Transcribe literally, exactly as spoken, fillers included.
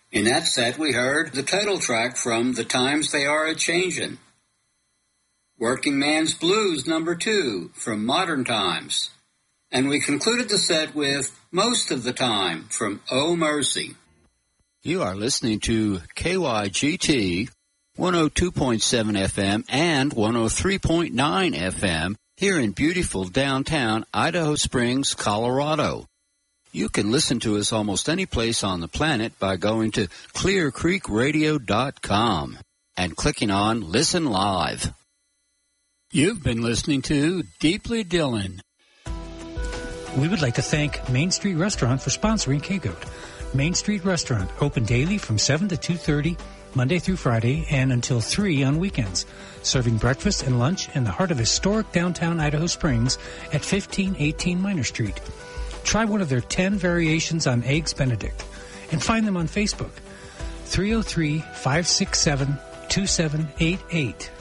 In that set, we heard the title track from The Times They Are A-Changin'. Working Man's Blues number two from Modern Times. And we concluded the set with Most of the Time from Oh Mercy. You are listening to K Y G T one oh two point seven F M and one oh three point nine F M here in beautiful downtown Idaho Springs, Colorado. You can listen to us almost any place on the planet by going to clear creek radio dot com and clicking on Listen Live. You've been listening to Deeply Dylan. We would like to thank Main Street Restaurant for sponsoring K-Goat. Main Street Restaurant, open daily from seven to two thirty, Monday through Friday, and until three on weekends. Serving breakfast and lunch in the heart of historic downtown Idaho Springs at fifteen eighteen Minor Street. Try one of their ten variations on Eggs Benedict and find them on Facebook. three oh three, five six seven, two seven eight eight.